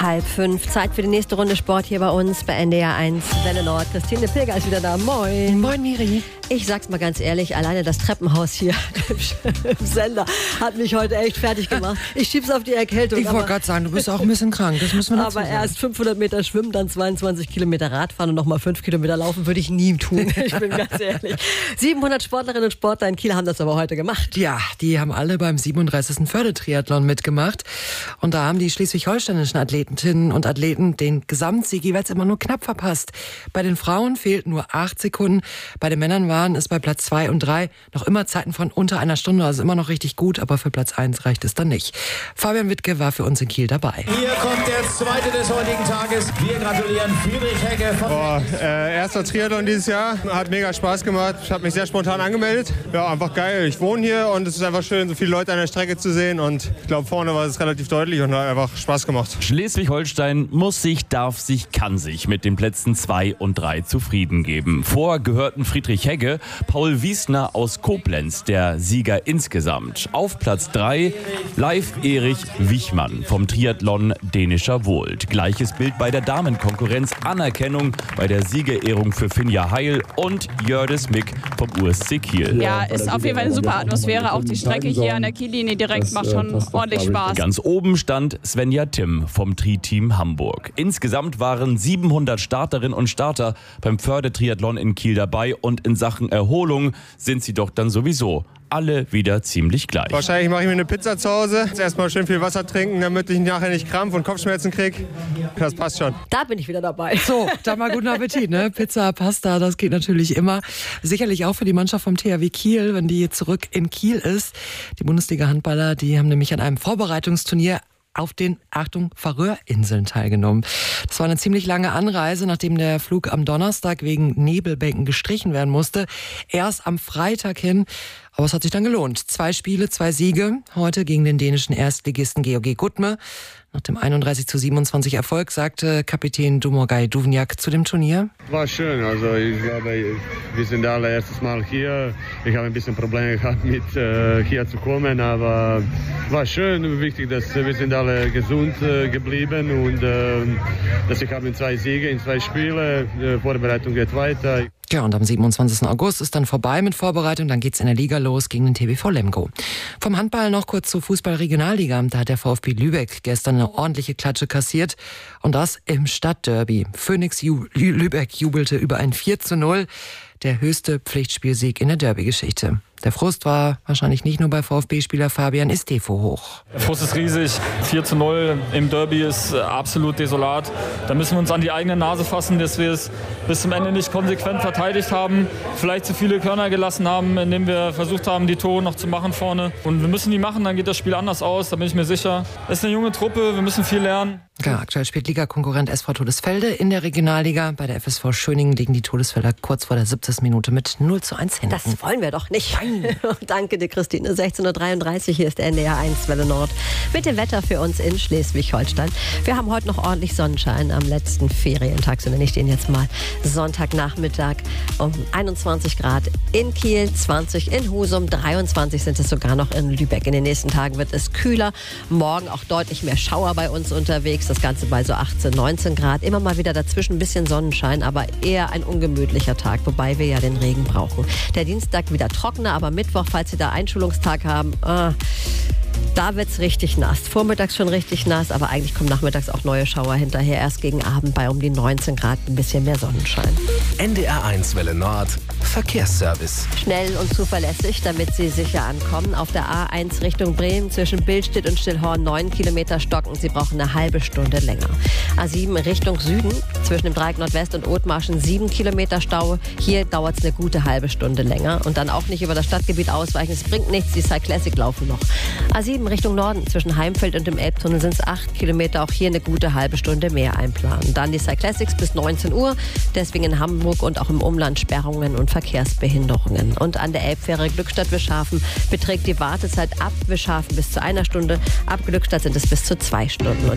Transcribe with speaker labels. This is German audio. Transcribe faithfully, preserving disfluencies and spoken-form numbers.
Speaker 1: Halb fünf. Zeit für die nächste Runde Sport hier bei uns bei N D R eins Welle Nord. Christine Pilger ist wieder da. Moin.
Speaker 2: Moin, Miri.
Speaker 1: Ich sag's mal ganz ehrlich, alleine das Treppenhaus hier im Sender hat mich heute echt fertig gemacht. Ich schieb's auf die Erkältung.
Speaker 2: Ich wollte gerade sagen, du bist auch ein bisschen krank. Das müssen wir dazu
Speaker 1: Aber
Speaker 2: sagen.
Speaker 1: erst fünfhundert Meter schwimmen, dann zweiundzwanzig Kilometer Radfahren und nochmal fünf Kilometer laufen würde ich nie tun. Ich bin ganz ehrlich. siebenhundert Sportlerinnen und Sportler in Kiel haben das aber heute gemacht.
Speaker 2: Ja, die haben alle beim siebenunddreißigsten Fördertriathlon mitgemacht. Und da haben die schleswig-holsteinischen Athletinnen und Athleten den Gesamtsieg jeweils immer nur knapp verpasst. Bei den Frauen fehlten nur acht Sekunden. Bei den Männern waren es bei Platz zwei und drei noch immer Zeiten von unter einer Stunde. Also immer noch richtig gut, aber für Platz eins reicht es dann nicht. Fabian Wittke war für uns in Kiel dabei.
Speaker 3: Hier kommt der zweite des heutigen Tages. Wir gratulieren Friedrich Hegge von...
Speaker 4: Oh, äh, erster Triathlon dieses Jahr. Hat mega Spaß gemacht. Ich habe mich sehr spontan angemeldet. Ja, einfach geil. Ich wohne hier und es ist einfach schön, so viele Leute an der Strecke zu sehen. Und ich glaube, vorne war es relativ deutlich und hat einfach Spaß gemacht.
Speaker 5: Schleswig-Holstein muss sich, darf sich, kann sich mit den Plätzen zwei und drei zufrieden geben. Vor gehörten Friedrich Hegge, Paul Wiesner aus Koblenz, der Sieger insgesamt. Auf Platz drei Leif Erich Wichmann vom Triathlon Dänischer Wohlt. Gleiches Bild bei der Damenkonkurrenz. Anerkennung bei der Siegerehrung für Finja Heil und Jördis Mick vom U S C Kiel.
Speaker 6: Ja, ist auf jeden Fall eine super Atmosphäre. Auch die Strecke hier an der Kiellinie direkt macht schon ordentlich Spaß.
Speaker 5: Ganz oben stand Svenja Timm vom Tri-Team Hamburg. Insgesamt waren siebenhundert Starterinnen und Starter beim Fördertriathlon in Kiel dabei und in Sachen Erholung sind sie doch dann sowieso alle wieder ziemlich gleich.
Speaker 4: Wahrscheinlich mache ich mir eine Pizza zu Hause. Jetzt erstmal schön viel Wasser trinken, damit ich nachher nicht Krampf und Kopfschmerzen kriege. Das passt schon.
Speaker 1: Da bin ich wieder dabei.
Speaker 2: So, dann mal guten Appetit, ne? Pizza, Pasta, das geht natürlich immer. Sicherlich auch für die Mannschaft vom T H W Kiel, wenn die zurück in Kiel ist. Die Bundesliga-Handballer, die haben nämlich an einem Vorbereitungsturnier auf den, Achtung, Färöerinseln teilgenommen. Das war eine ziemlich lange Anreise, nachdem der Flug am Donnerstag wegen Nebelbänken gestrichen werden musste. Erst am Freitag hin, aber es hat sich dann gelohnt. Zwei Spiele, zwei Siege. Heute gegen den dänischen Erstligisten G O G Gudme. Nach dem einunddreißig zu siebenundzwanzig Erfolg sagte Kapitän Domagoj Duvnjak zu dem Turnier:
Speaker 7: War schön, also ich glaube, wir sind alle erstes Mal hier. Ich habe ein bisschen Probleme gehabt, mit äh, hier zu kommen, aber war schön. Wichtig, dass wir sind alle gesund äh, geblieben und äh, dass ich habe zwei Siege in zwei Spielen. Die Vorbereitung geht weiter.
Speaker 2: Ja, und am siebenundzwanzigsten August ist dann vorbei mit Vorbereitung. Dann geht's in der Liga los gegen den T B V Lemgo. Vom Handball noch kurz zur Fußball-Regionalliga. Da hat der VfB Lübeck gestern eine ordentliche Klatsche kassiert. Und das im Stadtderby. Phoenix Ju- Lübeck jubelte über ein vier zu null. Der höchste Pflichtspielsieg in der Derby-Geschichte. Der Frust war wahrscheinlich nicht nur bei VfB-Spieler Fabian Estefo hoch.
Speaker 8: Der Frust ist riesig. vier zu null im Derby ist absolut desolat. Da müssen wir uns an die eigene Nase fassen, dass wir es bis zum Ende nicht konsequent verteidigt haben. Vielleicht zu viele Körner gelassen haben, indem wir versucht haben, die Tore noch zu machen vorne. Und wir müssen die machen, dann geht das Spiel anders aus, da bin ich mir sicher. Es ist eine junge Truppe, wir müssen viel lernen.
Speaker 2: Ja, aktuell spielt Ligakonkurrent S V Todesfelde in der Regionalliga. Bei der F S V Schöningen liegen die Todesfelder kurz vor der siebzigsten Minute mit null zu eins hinten.
Speaker 1: Das wollen wir doch nicht. Danke dir, Christine. sechzehn Uhr dreiunddreißig, hier ist der N D R eins Welle Nord mit dem Wetter für uns in Schleswig-Holstein. Wir haben heute noch ordentlich Sonnenschein am letzten Ferientag, so nenne ich den jetzt mal. Sonntagnachmittag um einundzwanzig Grad in Kiel, zwanzig in Husum, dreiundzwanzig sind es sogar noch in Lübeck. In den nächsten Tagen wird es kühler. Morgen auch deutlich mehr Schauer bei uns unterwegs. Das Ganze bei so achtzehn, neunzehn Grad. Immer mal wieder dazwischen ein bisschen Sonnenschein, aber eher ein ungemütlicher Tag, wobei wir ja den Regen brauchen. Der Dienstag wieder trockener, aber Mittwoch, falls Sie da Einschulungstag haben, äh, da wird's richtig nass. Vormittags schon richtig nass, aber eigentlich kommen nachmittags auch neue Schauer hinterher. Erst gegen Abend bei um die neunzehn Grad ein bisschen mehr Sonnenschein.
Speaker 9: N D R eins Welle Nord Verkehrsservice.
Speaker 1: Schnell und zuverlässig, damit Sie sicher ankommen. Auf der A eins Richtung Bremen zwischen Billstedt und Stillhorn neun Kilometer stocken. Sie brauchen eine halbe Stunde länger. A sieben Richtung Süden zwischen dem Dreieck Nordwest und Othmarschen sieben Kilometer Stau. Hier dauert es eine gute halbe Stunde länger. Und dann auch nicht über das Stadtgebiet ausweichen. Es bringt nichts, die Cyclassic laufen noch. A sieben Richtung Norden zwischen Heimfeld und dem Elbtunnel sind es acht Kilometer. Auch hier eine gute halbe Stunde mehr einplanen. Dann die Cyclassics bis neunzehn Uhr. Deswegen in Hamburg und auch im Umland Sperrungen und Verkehrsbehinderungen. Und an der Elbfähre Glückstadt-Wischhafen beträgt die Wartezeit ab Wischhafen bis zu einer Stunde. Ab Glückstadt sind es bis zu zwei Stunden. Und